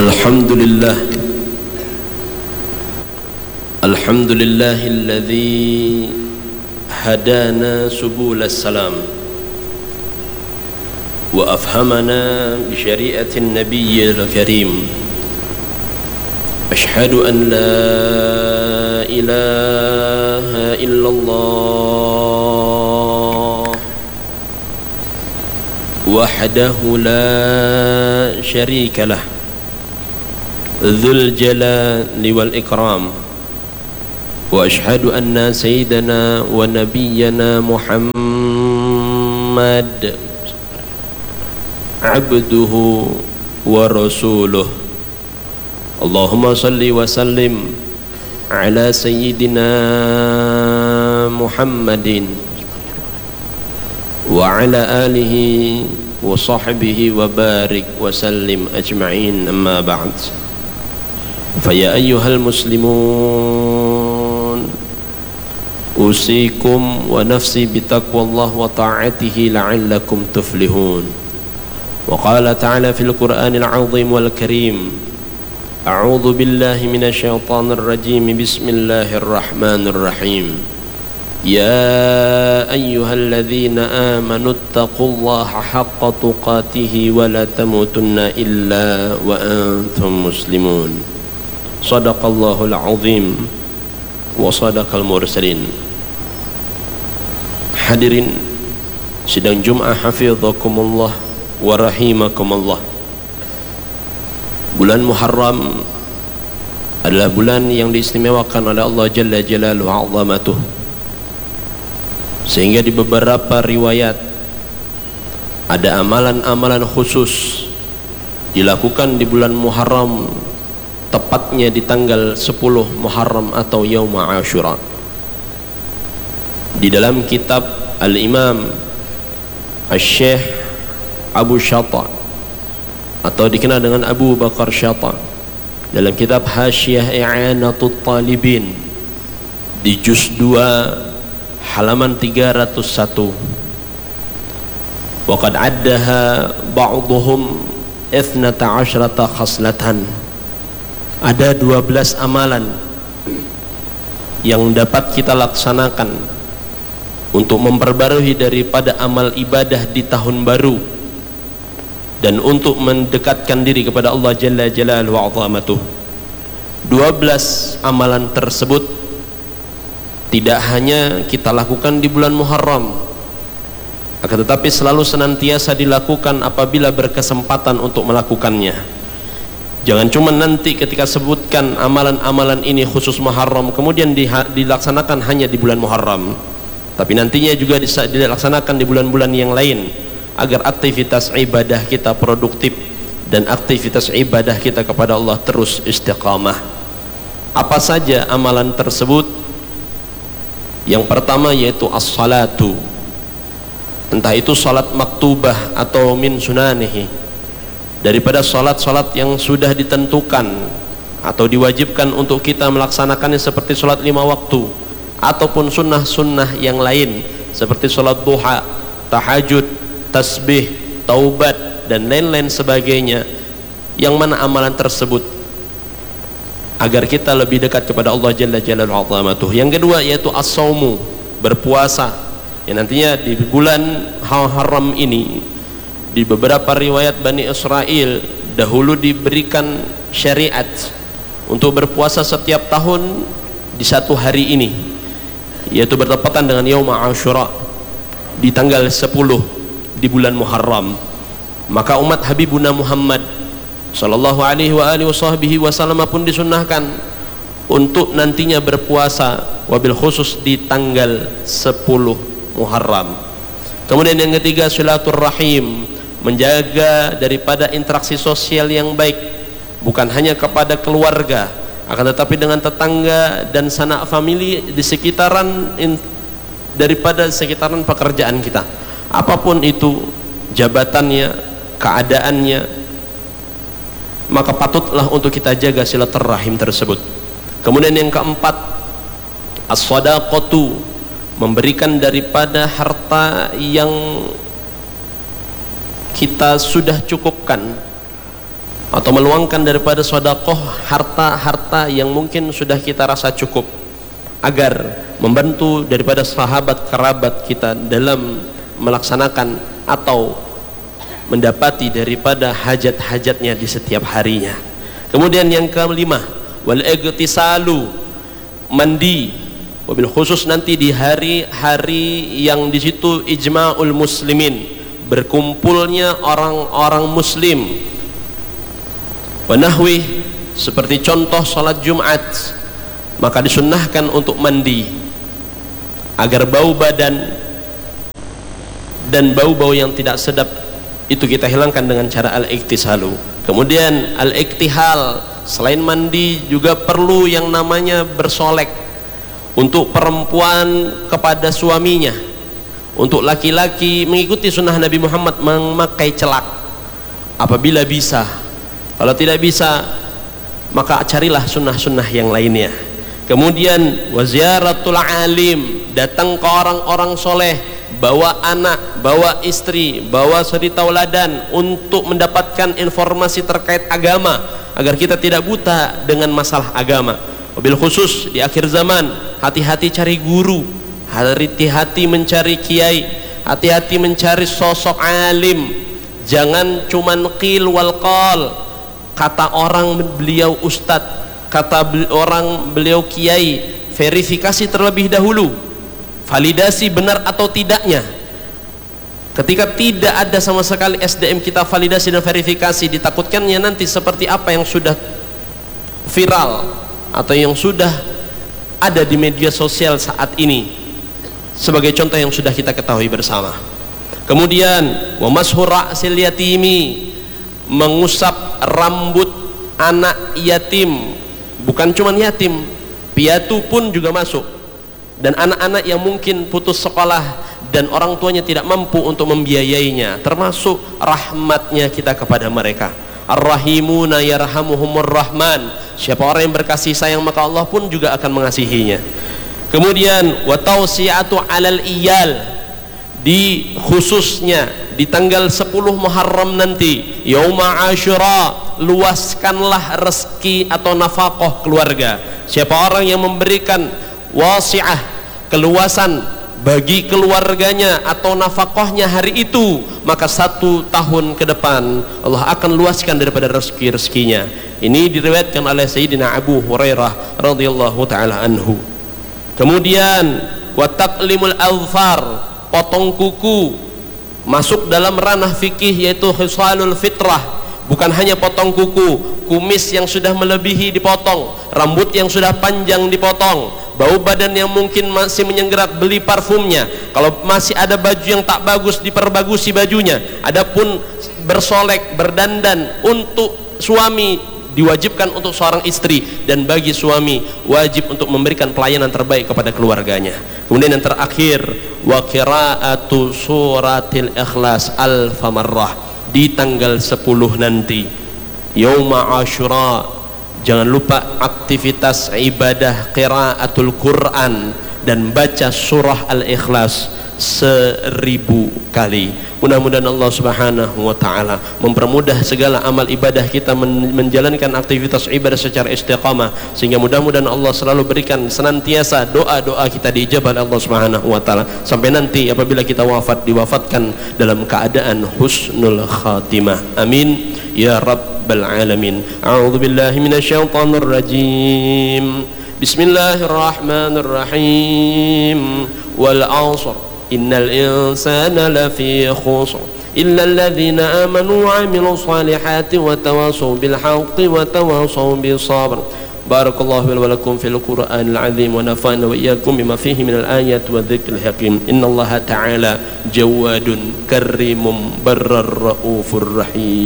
الحمد لله الحمد لله الذي هدانا سبل السلام وأفهمنا بشريعة النبي الكريم. أشهد أن لا إله إلا الله وحده لا شريك له ذو الجلال والإكرام. وأشهد أن سيدنا ونبينا محمد عبده ورسوله. اللهم صل وسلم على سيدنا محمد وعلى آله وصحبه وبارك وسلم أجمعين. أما بعد، فيا أيها المسلمون أوصيكم ونفسي بتقوى الله وطاعته لعلكم تفلحون. وقال تعالى في القرآن العظيم والكريم: أعوذ بالله من الشيطان الرجيم، بسم الله الرحمن الرحيم. يا أيها الذين آمنوا اتقوا الله حق تقاته ولا تموتن إلا وأنتم مسلمون. صدق الله العظيم وصدق المرسلين. Hadirin sidang Jum'ah hafizakumullah wa rahimakumullah. Bulan Muharram adalah bulan yang diistimewakan oleh Allah Jalla Jalaluhu Azamatuh, sehingga di beberapa riwayat ada amalan-amalan khusus dilakukan di bulan Muharram, tepatnya di tanggal 10 Muharram atau Yaum Ashura. Di dalam kitab Al-Imam Al-Syekh Abu Syata atau dikenal dengan Abu Bakar Syata, dalam kitab Hasyiyah I'anatut Talibin di juz 2 halaman 301, waqad addaha ba'dhum 12 khaslatan. Ada 12 amalan yang dapat kita laksanakan untuk memperbarui daripada amal ibadah di tahun baru dan untuk mendekatkan diri kepada Allah Jalla Jalaluhu wa Azamatuh. 12 amalan tersebut tidak hanya kita lakukan di bulan Muharram, akan tetapi selalu senantiasa dilakukan apabila berkesempatan untuk melakukannya. Jangan cuma nanti ketika sebutkan amalan-amalan ini khusus Muharram kemudian dilaksanakan hanya di bulan Muharram, tapi nantinya juga dilaksanakan di bulan-bulan yang lain, agar aktivitas ibadah kita produktif dan aktivitas ibadah kita kepada Allah terus istiqamah. Apa saja amalan tersebut? Yang pertama yaitu as-salatu, entah itu salat maktubah atau min sunanihi, daripada salat-salat yang sudah ditentukan atau diwajibkan untuk kita melaksanakannya seperti salat 5 waktu, ataupun sunnah-sunnah yang lain seperti salat duha, tahajud, tasbih, taubat dan lain-lain sebagainya, yang mana amalan tersebut agar kita lebih dekat kepada Allah Jalla Jalaluhu Azamatuh. Yang kedua yaitu as-saumu, berpuasa, yang nantinya di bulan Haram ini di beberapa riwayat Bani Israel dahulu diberikan syariat untuk berpuasa setiap tahun di satu hari ini, yaitu bertepatan dengan Yaum Ashura di tanggal 10 di bulan Muharram. Maka umat Habibuna Muhammad sallallahu alaihi wa alihi wasallam pun disunnahkan untuk nantinya berpuasa wabil khusus di tanggal 10 Muharram. Kemudian yang ketiga silaturrahim, menjaga daripada interaksi sosial yang baik, bukan hanya kepada keluarga akan tetapi dengan tetangga dan sanak famili di sekitaran daripada sekitaran pekerjaan kita, apapun itu jabatannya, keadaannya, maka patutlah untuk kita jaga silaturahim tersebut. Kemudian yang keempat as-shadaqatu, memberikan daripada harta yang kita sudah cukupkan atau meluangkan daripada sedekah harta-harta yang mungkin sudah kita rasa cukup, agar membantu daripada sahabat kerabat kita dalam melaksanakan atau mendapati daripada hajat-hajatnya di setiap harinya. Kemudian yang kelima, wal igtisalu, mandi, wabil khusus nanti di hari-hari yang di situ ijma'ul muslimin, berkumpulnya orang-orang muslim, wa nahwi, seperti contoh salat Jumat, maka disunnahkan untuk mandi agar bau badan dan bau-bau yang tidak sedap itu kita hilangkan dengan cara al-iktisalu. Kemudian al-iktihal, selain mandi juga perlu yang namanya bersolek untuk perempuan kepada suaminya, untuk laki-laki mengikuti sunnah Nabi Muhammad memakai celak apabila bisa. Kalau tidak bisa, maka carilah sunnah-sunnah yang lainnya. Kemudian waziaratul alim, datang ke orang-orang soleh, bawa anak, bawa istri, bawa suri tauladan untuk mendapatkan informasi terkait agama, agar kita tidak buta dengan masalah agama. Wabil khusus di akhir zaman, hati-hati cari guru, hati-hati mencari kiai, hati-hati mencari sosok alim. Jangan cuman qil wal qal, kata orang beliau ustadz, kata orang beliau kiai. Verifikasi terlebih dahulu, validasi benar atau tidaknya. Ketika tidak ada sama sekali SDM kita validasi dan verifikasi, ditakutkannya nanti seperti apa yang sudah viral atau yang sudah ada di media sosial saat ini, sebagai contoh yang sudah kita ketahui bersama. Kemudian wa mashur ra'sil yatimi, mengusap rambut anak yatim, bukan cuma yatim, piatu pun juga masuk, dan anak-anak yang mungkin putus sekolah dan orang tuanya tidak mampu untuk membiayainya, termasuk rahmatnya kita kepada mereka. Ar-rahimuna yarhamuhumur rahman, siapa orang yang berkasih sayang maka Allah pun juga akan mengasihinya. Kemudian wa tausiatu alal iyal, di khususnya di tanggal 10 Muharram nanti, yauma Asyura, luaskanlah rezeki atau nafkah keluarga. Siapa orang yang memberikan wasi'ah, keluasan bagi keluarganya atau nafkahnya hari itu, maka 1 tahun ke depan Allah akan luaskan daripada rezeki-rezekinya. Ini diriwayatkan oleh Sayyidina Abu Hurairah radhiyallahu taala anhu. Kemudian wa taqlimul azfar, potong kuku, masuk dalam ranah fikih yaitu khisalul fitrah. Bukan hanya potong kuku, kumis yang sudah melebihi dipotong, rambut yang sudah panjang dipotong, bau badan yang mungkin masih menyenggerak, beli parfumnya. Kalau masih ada baju yang tak bagus, diperbagusi bajunya. Adapun bersolek, berdandan untuk suami diwajibkan untuk seorang istri, dan bagi suami wajib untuk memberikan pelayanan terbaik kepada keluarganya. Kemudian yang terakhir, wa qiraatu suratil ikhlas alfa marrah, di tanggal 10 nanti yauma Asyura, jangan lupa aktivitas ibadah qiraatul Quran dan baca surah Al-Ikhlas 1000 kali. Mudah-mudahan Allah Subhanahu wa taala mempermudah segala amal ibadah kita, menjalankan aktivitas ibadah secara istiqamah, sehingga mudah-mudahan Allah selalu berikan senantiasa doa-doa kita diijabah oleh Allah Subhanahu wa taala, sampai nanti apabila kita diwafatkan dalam keadaan husnul khatimah. Amin ya rabbal alamin. A'udzu billahi minasyaitonir rajim. Bismillahirrahmanirrahim. Wal 'ashr innal insana lafi khusr illa alladhina amanu wa 'amilus salihati wa tawassaw bil haqqi wa tawassaw bis sabr. Barakallahu li wa lakum fil Qur'anil 'azim wa nafa'ana wa iyyakum bima fihi minal ayati wa dzikril hakim. Innallaha ta'ala jawadun karimun barrar raufur rahim.